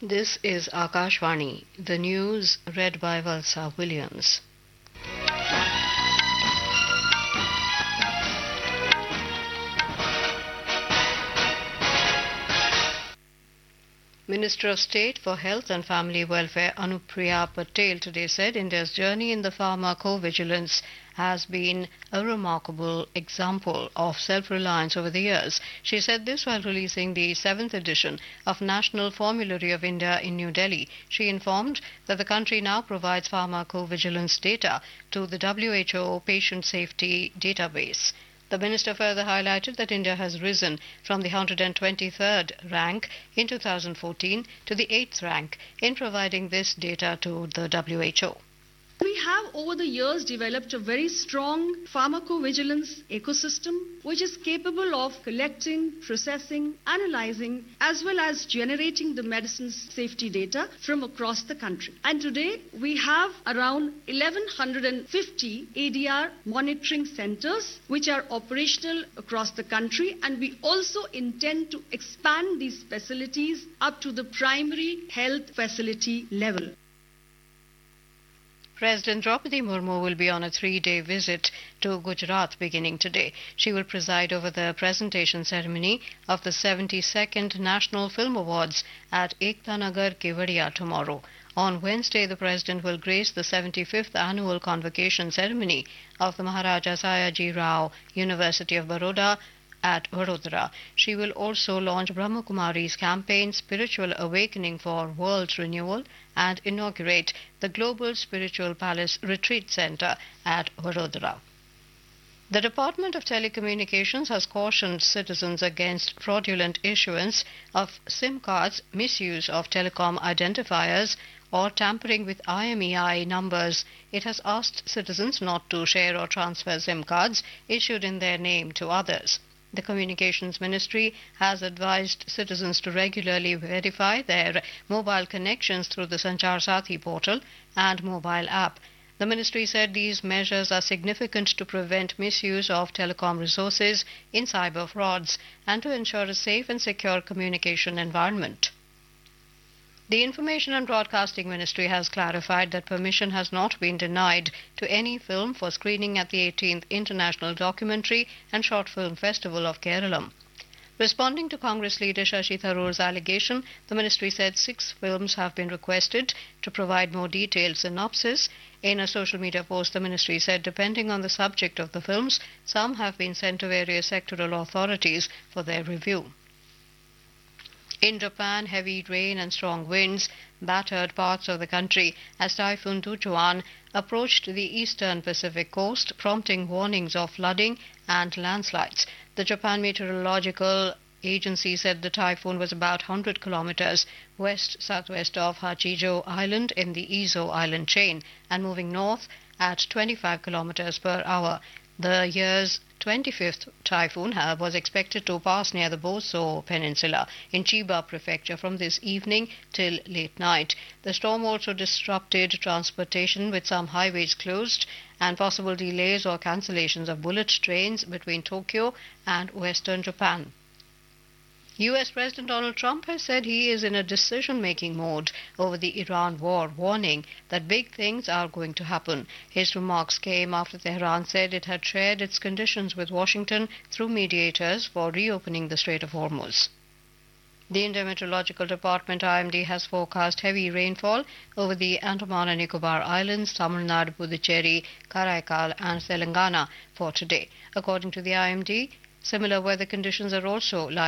This is Akashvani, the news read by Valsa Williams. Minister of State for Health and Family Welfare Anupriya Patel today said India's journey in the pharmacovigilance has been a remarkable example of self-reliance over the years. She said this while releasing the 7th edition of National Formulary of India in New Delhi. She informed that the country now provides pharmacovigilance data to the WHO Patient Safety Database. The minister further highlighted that India has risen from the 123rd rank in 2014 to the 8th rank in providing this data to the WHO. We have over the years developed a very strong pharmacovigilance ecosystem which is capable of collecting, processing, analyzing as well as generating the medicine's safety data from across the country. And today we have around 1150 ADR monitoring centers which are operational across the country, and we also intend to expand these facilities up to the primary health facility level. President Draupadi Murmu will be on a 3-day visit to Gujarat beginning today. She will preside over the presentation ceremony of the 72nd National Film Awards at Ekta Nagar, Kevadia tomorrow. On Wednesday, the President will grace the 75th annual convocation ceremony of the Maharaja Sayaji Rao University of Baroda at Vadodara. She will also launch Brahma Kumari's campaign Spiritual Awakening for World Renewal and inaugurate the Global Spiritual Palace Retreat Center at Vadodara. The Department of Telecommunications has cautioned citizens against fraudulent issuance of SIM cards, misuse of telecom identifiers, or tampering with IMEI numbers. It has asked citizens not to share or transfer SIM cards issued in their name to others. The Communications Ministry has advised citizens to regularly verify their mobile connections through the Sanchar Sathi portal and mobile app. The ministry said these measures are significant to prevent misuse of telecom resources in cyber frauds and to ensure a safe and secure communication environment. The Information and Broadcasting Ministry has clarified that permission has not been denied to any film for screening at the 18th International Documentary and Short Film Festival of Kerala. Responding to Congress leader Shashi Tharoor's allegation, the ministry said 6 films have been requested to provide more detailed synopsis. In a social media post, the ministry said depending on the subject of the films, some have been sent to various sectoral authorities for their review. In Japan, heavy rain and strong winds battered parts of the country as Typhoon Dujuan approached the eastern Pacific coast, prompting warnings of flooding and landslides. The Japan Meteorological Agency said the typhoon was about 100 kilometers west-southwest of Hachijo Island in the Izo Island chain and moving north at 25 kilometers per hour. The year's 25th typhoon was expected to pass near the Boso Peninsula in Chiba Prefecture from this evening till late night. The storm also disrupted transportation with some highways closed and possible delays or cancellations of bullet trains between Tokyo and western Japan. U.S. President Donald Trump has said he is in a decision-making mode over the Iran war, warning that big things are going to happen. His remarks came after Tehran said it had shared its conditions with Washington through mediators for reopening the Strait of Hormuz. The Indian Meteorological Department IMD has forecast heavy rainfall over the Andaman and Nicobar Islands, Tamil Nadu, Puducherry, Karaikal and Telangana for today. According to the IMD, similar weather conditions are also likely